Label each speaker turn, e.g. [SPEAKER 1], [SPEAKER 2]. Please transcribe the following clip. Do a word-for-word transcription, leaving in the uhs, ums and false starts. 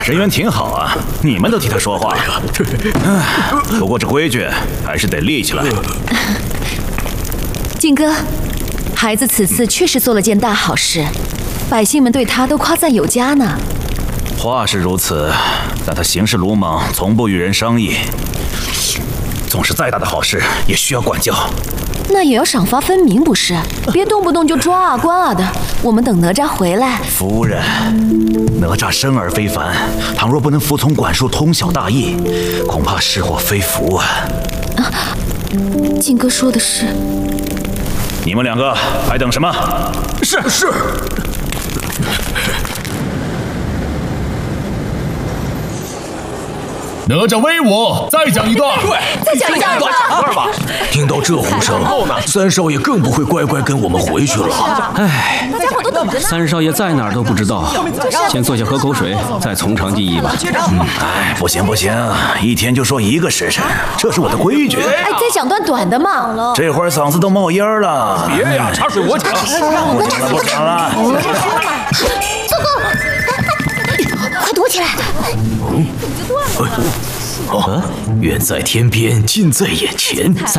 [SPEAKER 1] 人缘挺好啊，你们都替他说话。唉，不过这规矩还是得立起来。
[SPEAKER 2] 靖哥，孩子此次确实做了件大好事，百姓们对他都夸赞有加呢。
[SPEAKER 1] 话是如此，但他行事鲁莽，从不与人商议。纵使再大的好事，也需要管教。
[SPEAKER 2] 那也要赏罚分明，不是？别动不动就抓啊关啊的。我们等哪吒回来。
[SPEAKER 1] 夫人，哪吒生而非凡，倘若不能服从管束，通晓大义，恐怕是祸非福啊！
[SPEAKER 2] 啊，靖哥说的是。
[SPEAKER 1] 你们两个还等什么？
[SPEAKER 3] 是是。
[SPEAKER 4] 哪吒威武，再讲一段。
[SPEAKER 3] 对，
[SPEAKER 2] 再讲一段
[SPEAKER 3] 吧。听到这呼声，三少爷更不会乖乖跟我们回去了。
[SPEAKER 5] 唉，
[SPEAKER 2] 大家伙都等着呢。
[SPEAKER 5] 三少爷在哪儿都不知道，先坐下喝口水，再从长计议吧。
[SPEAKER 1] 嗯，哎，不行不行，一天就说一个时辰，这是我的规矩。
[SPEAKER 2] 哎，再讲段短的嘛。
[SPEAKER 1] 这会儿嗓子都冒烟了。
[SPEAKER 3] 别呀，茶水我抢。
[SPEAKER 1] 不讲了不讲了。
[SPEAKER 2] 糟糕！快躲起来！
[SPEAKER 3] 哦，远在天边，近在眼前。